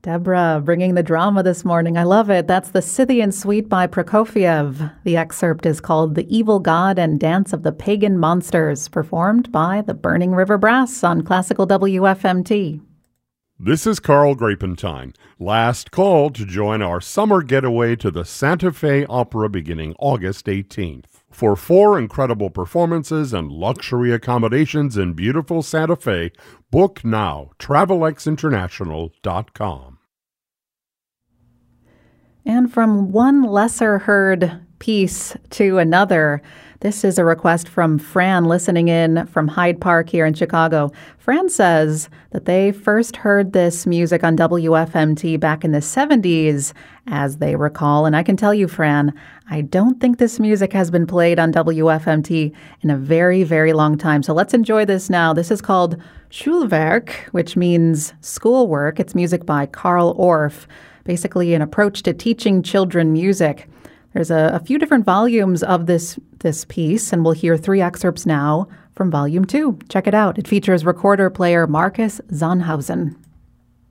Deborah bringing the drama this morning. I love it. That's the Scythian Suite by Prokofiev. The excerpt is called The Evil God and Dance of the Pagan Monsters, performed by the Burning River Brass on Classical WFMT. This is Carl Grapentine. Last call to join our summer getaway to the Santa Fe Opera beginning August 18th. For 4 incredible performances and luxury accommodations in beautiful Santa Fe, book now, TravelXInternational.com. And from one lesser-heard piece to another, this is a request from Fran listening in from Hyde Park here in Chicago. Fran says that they first heard this music on WFMT back in the 70s, as they recall. And I can tell you, Fran, I don't think this music has been played on WFMT in a very, very long time. So let's enjoy this now. This is called Schulwerk, which means schoolwork. It's music by Carl Orff, basically an approach to teaching children music. There's a few different volumes of this piece, and we'll hear 3 excerpts now from Volume 2. Check it out. It features recorder player Marcus Zonhausen.